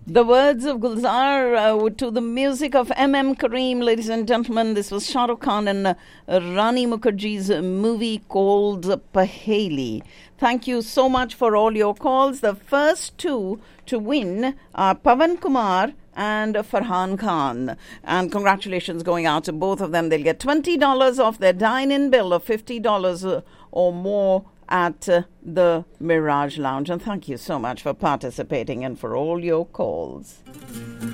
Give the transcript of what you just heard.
The words of Gulzar to the music of M.M. Kareem, ladies and gentlemen. This was Shah Rukh Khan and Rani Mukherjee's movie called Paheli. Thank you so much for all your calls. The first two to win are Pavan Kumar and Farhan Khan. And congratulations going out to both of them. They'll get $20 off their dine-in bill of $50 or more at the Mirage Lounge. And thank you so much for participating and for all your calls.